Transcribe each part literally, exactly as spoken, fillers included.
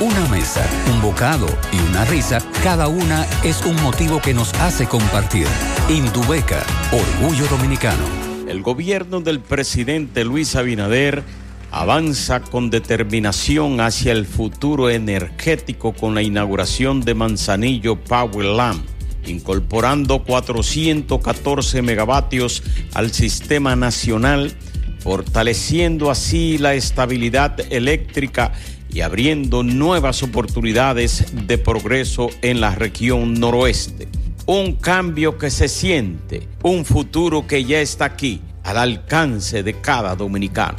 Una mesa, un bocado y una risa, cada una es un motivo que nos hace compartir. Indubeca, orgullo dominicano. El gobierno del presidente Luis Abinader avanza con determinación hacia el futuro energético con la inauguración de Manzanillo Powerland, incorporando cuatrocientos catorce megavatios al sistema nacional, fortaleciendo así la estabilidad eléctrica y abriendo nuevas oportunidades de progreso en la región noroeste. Un cambio que se siente, un futuro que ya está aquí, al alcance de cada dominicano.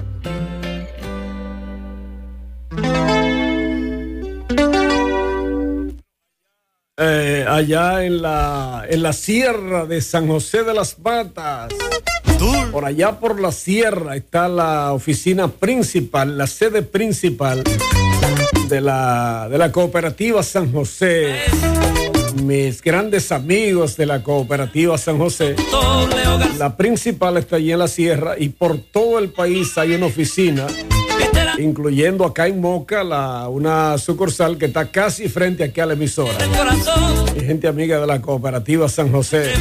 Eh, allá en la, en la sierra de San José de las Matas, por allá por la sierra está la oficina principal, la sede principal de la, de la cooperativa San José. Mis grandes amigos de la cooperativa San José, la principal está allí en la sierra y por todo el país hay una oficina, incluyendo acá en Moca, la, una sucursal que está casi frente aquí a la emisora. Mi gente amiga de la cooperativa San José.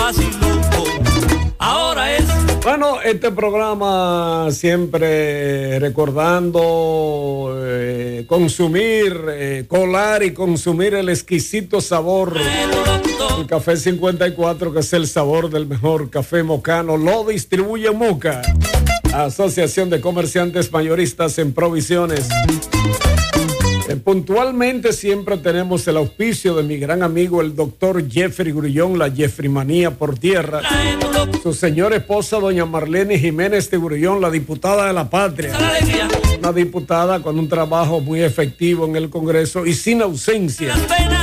Ahora es. Bueno, este programa siempre recordando eh, consumir, eh, colar y consumir el exquisito sabor del café cincuenta y cuatro, que es el sabor del mejor café mocano. Lo distribuye Moca, Asociación de Comerciantes Mayoristas en Provisiones. Eh, puntualmente siempre tenemos el auspicio de mi gran amigo el doctor Jeffrey Grullón, la Jeffrey Manía por tierra, su señora esposa doña Marlene Jiménez de Grullón, la diputada de la patria, una diputada con un trabajo muy efectivo en el Congreso y sin ausencia,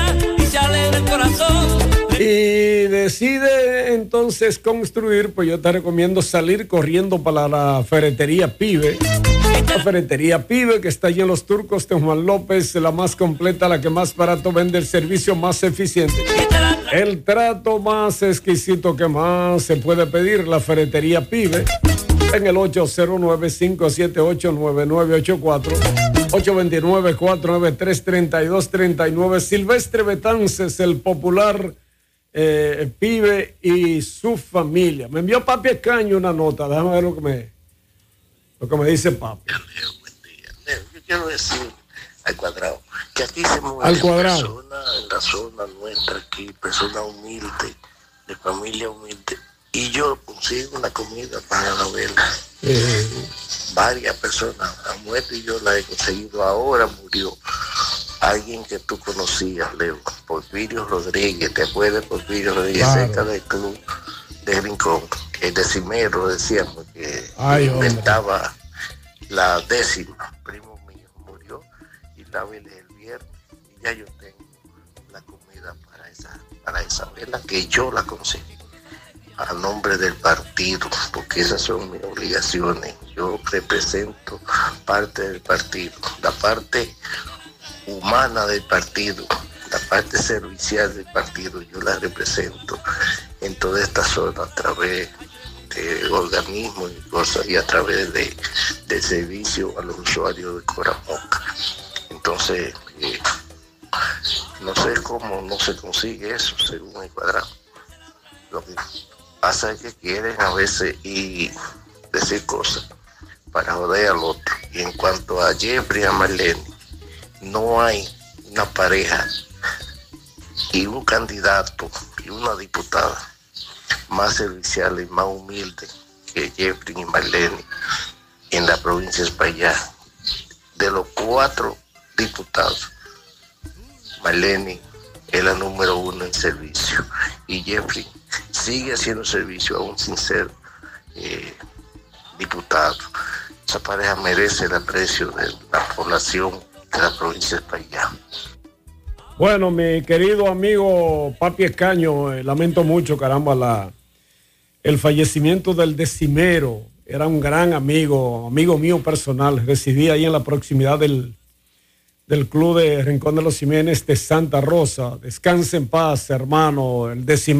y decide entonces construir. Pues yo te recomiendo salir corriendo para la ferretería Pibe. La ferretería Pibe, que está allí en Los Turcos de Juan López, la más completa, la que más barato vende, el servicio más eficiente, el trato más exquisito que más se puede pedir. La ferretería Pibe en el ocho cero nueve, cinco siete ocho, nueve nueve ocho cuatro, ocho dos nueve, cuatro nueve tres, tres dos tres nueve. Silvestre Betances, el popular eh, Pibe y su familia. Me envió Papi Escaño una nota, déjame ver lo que me... Lo que me dice Papi. Leo, buen día. Leo, yo quiero decir al Cuadrado que aquí se mueven al Cuadrado personas en la zona nuestra, aquí, personas humildes, de familia humilde, y yo consigo una comida para la vela. Eh. Varias personas han muerto y yo la he conseguido. Ahora murió alguien que tú conocías, Leo, Porfirio Rodríguez. ¿Te acuerdas de Porfirio Rodríguez? Claro. Cerca del club de Rincón, el decimero, decíamos, que Ay, inventaba hombre. La décima. Primo mío murió y la vela el viernes y ya yo tengo la comida para esa, para esa vela, que yo la conseguí a nombre del partido, porque esas son mis obligaciones. Yo represento parte del partido, la parte humana del partido, la parte servicial del partido, yo la represento en toda esta zona a través de organismos y cosas, y a través de, de servicio a los usuarios de Coramoca. Entonces, eh, no sé cómo no se consigue eso, según el Cuadrado. Lo que pasa es que quieren a veces y decir cosas para joder al otro. Y en cuanto a Jeffrey y a Marlene, no hay una pareja y un candidato y una diputada más servicial y más humilde que Jeffrey y Marlene en la provincia de España. De los cuatro diputados, Marlene es la número uno en servicio y Jeffrey sigue haciendo servicio aún sin ser eh, diputado. Esa pareja merece el aprecio de la población de la provincia de España. Bueno, mi querido amigo Papi Escaño, eh, lamento mucho, caramba, la, el fallecimiento del decimero. Era un gran amigo, amigo mío personal. Residía ahí en la proximidad del, del club de Rincón de los Jiménez de Santa Rosa. Descanse en paz, hermano, el decimero.